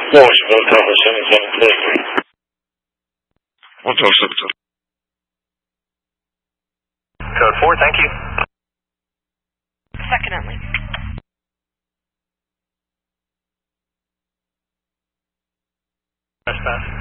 Washington Tower 7733. Hotel Sector. Code 4, thank you. Second and link. Trespass.